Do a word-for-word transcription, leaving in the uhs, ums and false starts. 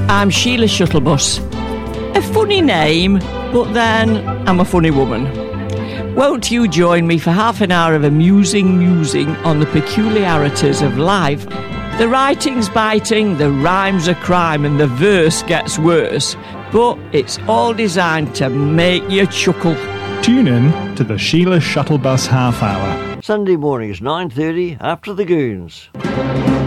I'm Sheila Shuttlebus. A funny name, but then I'm a funny woman. Won't you join me for half an hour of amusing musing on the peculiarities of life? The writing's biting, the rhymes are crime, and the verse gets worse. But it's all designed to make you chuckle. Tune in to the Sheila Shuttlebus Half Hour. Sunday mornings, nine thirty, after the Goons.